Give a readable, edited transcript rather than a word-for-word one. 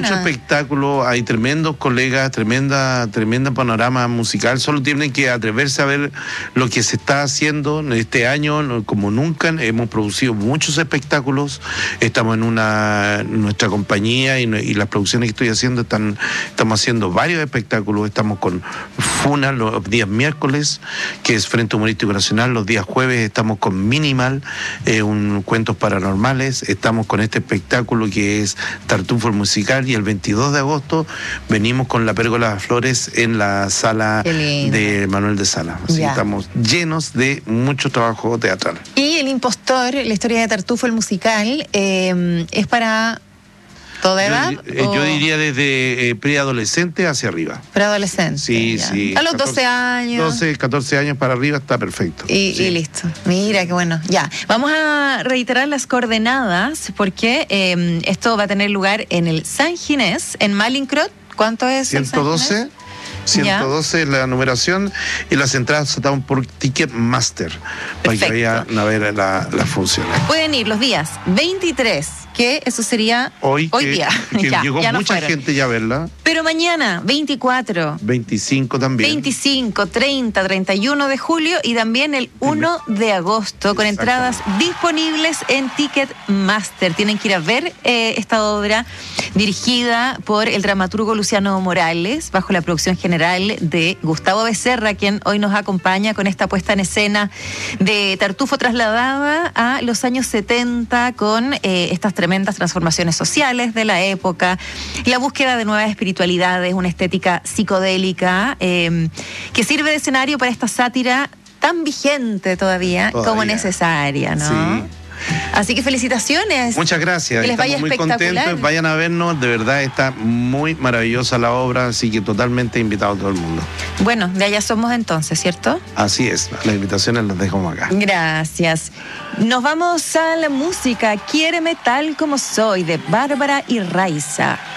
mucho espectáculo, hay tremendos colegas, tremenda panorama musical. Solo tienen que atreverse a ver lo que se está haciendo este año, como nunca. Hemos producido muchos espectáculos, estamos en nuestra compañía y las producciones que estoy haciendo estamos haciendo varios espectáculos. Estamos con FUNA los días miércoles, que es Frente Humorístico Nacional. Los días jueves estamos con Minimal, cuentos paranormales. Estamos con este espectáculo que es Tartufo el Musical, y el 22 de agosto venimos con La Pérgola de Flores en la sala de Manuel de Sala. Así que estamos llenos de mucho trabajo teatral. Y El Impostor, la historia de Tartufo el Musical, es para toda edad. Yo diría desde preadolescente hacia arriba. Preadolescente. Sí, sí. A los 12 años. 12, 14 años para arriba está perfecto. Y listo. Mira, qué bueno. Ya, vamos a reiterar las coordenadas porque esto va a tener lugar en el San Ginés, en Malincrot. ¿Cuánto es? 112. 112 es la numeración, y las entradas están por Ticketmaster. Para que vayan a ver las funciones. Pueden ir los días 23, que eso sería hoy día. Que llegó mucha gente ya a verla. Pero mañana, 24. 25 también. 25, 30, 31 de julio y también el 1 de agosto, con entradas disponibles en Ticketmaster. Tienen que ir a ver esta obra dirigida por el dramaturgo Luciano Morales, bajo la producción general de Gustavo Becerra, quien hoy nos acompaña con esta puesta en escena de Tartufo trasladada a los años 70 con estas tremendas transformaciones sociales de la época, la búsqueda de nuevas espiritualidades, una estética psicodélica que sirve de escenario para esta sátira tan vigente todavía como necesaria, ¿no? Sí. Así que felicitaciones. Muchas gracias. Que les vaya Estamos muy contentos. Vayan a vernos. De verdad está muy maravillosa la obra, así que totalmente invitado a todo el mundo. Bueno, de allá somos entonces, ¿cierto? Así es. Las invitaciones las dejamos acá. Gracias. Nos vamos a la música. Quiéreme tal como soy, de Bárbara y Raiza.